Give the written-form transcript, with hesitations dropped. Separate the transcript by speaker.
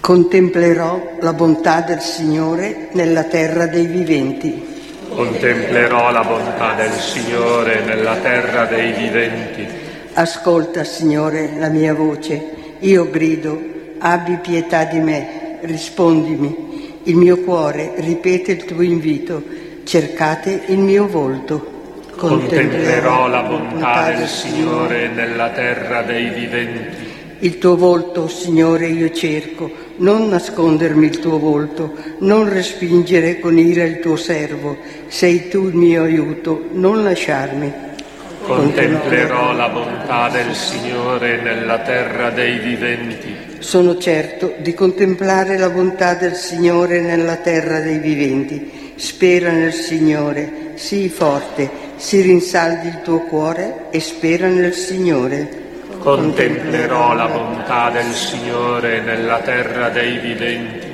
Speaker 1: Contemplerò la bontà del Signore nella terra dei viventi.
Speaker 2: Contemplerò la bontà del Signore nella terra dei viventi.
Speaker 1: Ascolta, Signore, la mia voce. Io grido, abbi pietà di me, rispondimi. Il mio cuore ripete il tuo invito, cercate il mio volto.
Speaker 2: Contemplerò la bontà del Signore nella terra dei viventi.
Speaker 1: Il tuo volto, Signore, io cerco, non nascondermi il tuo volto, non respingere con ira il tuo servo. Sei tu il mio aiuto, non lasciarmi.
Speaker 2: Contemplerò la bontà del Signore nella terra dei viventi.
Speaker 1: Sono certo di contemplare la bontà del Signore nella terra dei viventi. Spera nel Signore, sii forte, si rinsaldi il tuo cuore e spera nel Signore.
Speaker 2: Contemplerò la bontà del Signore nella terra dei viventi.